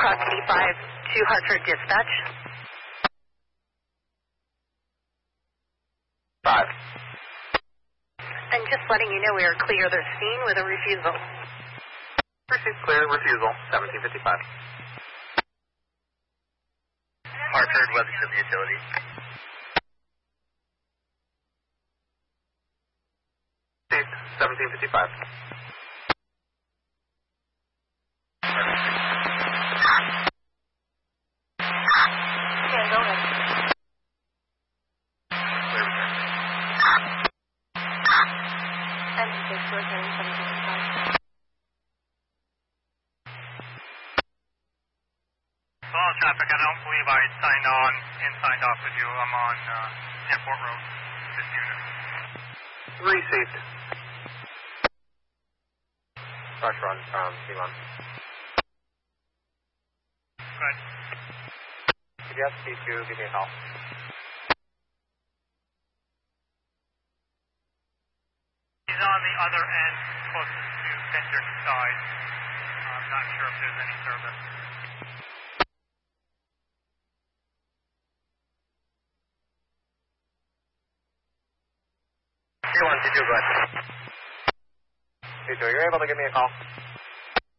Cross 85 to Hartford Dispatch. 5. And just letting you know we are clear the scene with a refusal. Received clear, refusal, 1755. Hartford, Weathersfield Utility. Received, 1755. Okay, go ahead. Hello, traffic. I don't believe I signed on and signed off with you. I'm on Airport Road, this unit. Received. Rush run from C1. Good. If you have to speak to, give me a call. He's on the other end, close to Bender side. I'm not sure if there's any service. C1, C2, go ahead. C2, you're able to give me a call.